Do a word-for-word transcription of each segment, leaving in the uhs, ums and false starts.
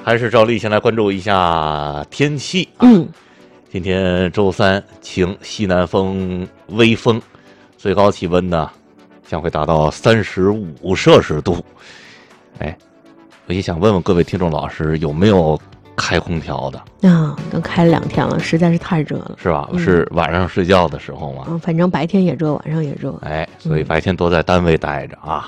还是照例先来关注一下天气啊。 嗯， 今天周三晴，西南风微风，最高气温呢将会达到三十五摄氏度。哎，我也想问问各位听众老师，有没有开空调的？ 啊，都开了两天了，实在是太热了， 是吧？ 嗯、 是晚上睡觉的时候吗？ 嗯，反正白天也热，晚上也热。 哎，所以白天多在单位待着啊。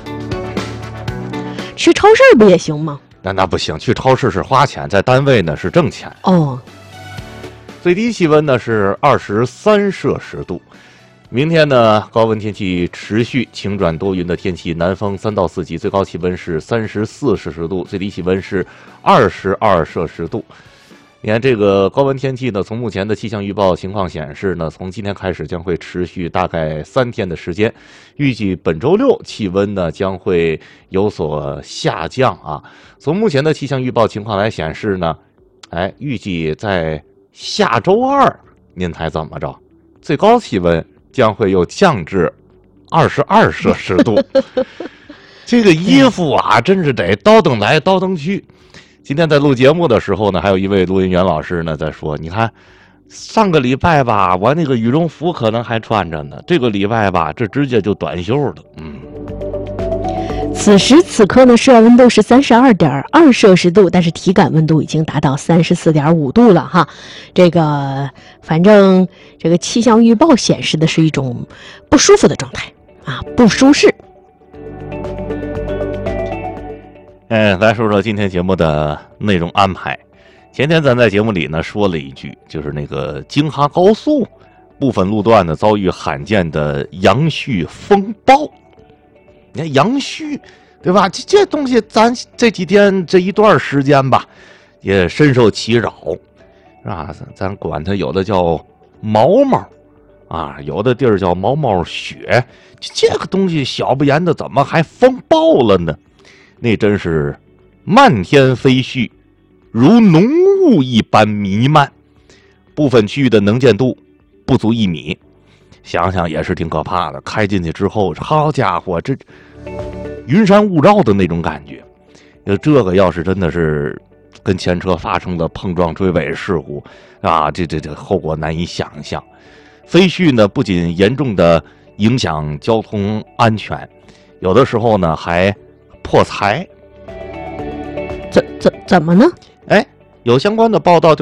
去超市不也行吗？ 那那不行，去超市是花钱，在单位呢是挣钱。 哦， 最低气温呢是二十三摄氏度。明天呢，高温天气持续，晴转多云的天气，南风三到四级，最高气温是三十四摄氏度，最低气温是二十二摄氏度。你看这个高温天气呢，从目前的气象预报情况显示呢，从今天开始将会持续大概三天的时间，预计本周六气温呢将会有所下降啊。从目前的气象预报情况来显示呢，哎，预计在下周二，您猜怎么着？最高气温将会又降至二十二摄氏度。这个衣服啊，真是得倒腾来倒腾去。今天在录节目的时候呢，还有一位录音员老师呢在说，你看上个礼拜吧，我那个羽绒服可能还穿着呢，这个礼拜吧，这直接就短袖了。嗯。 此时此刻呢，室外温度是三十二点二摄氏度，但是体感温度已经达到三十四点五度了哈。这个反正这个气象预报显示的是一种不舒服的状态啊，不舒适。 嗯，来说说今天节目的内容安排。前天咱在节目里呢说了一句，就是那个京哈高速部分路段呢遭遇罕见的杨絮风暴。你看杨絮，对吧？这这东西，咱这几天这一段时间吧，也深受其扰，是吧？咱管它有的叫毛毛啊，有的地儿叫毛毛雪。这个东西小不言的，怎么还风暴了呢？那真是漫天飞絮，如浓雾一般弥漫，部分区域的能见度不足一米。想想也是挺可怕的，开进去之后，好家伙，这云山雾罩的那种感觉。这个要是真的是跟前车发生了碰撞追尾事故啊，这这这后果难以想象。飞絮呢，不仅严重的影响交通安全，有的时候呢还破财。 怎怎怎么呢？ 哎，有相关的报道就